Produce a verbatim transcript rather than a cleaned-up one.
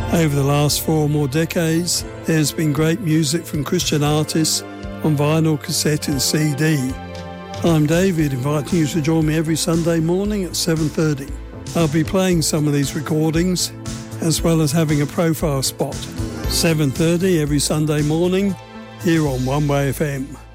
Over the last four or more decades, there's been great music from Christian artists on vinyl, cassette and C D. I'm David, inviting you to join me every Sunday morning at seven thirty. I'll be playing some of these recordings, as well as having a profile spot. seven thirty every Sunday morning, here on One Way F M.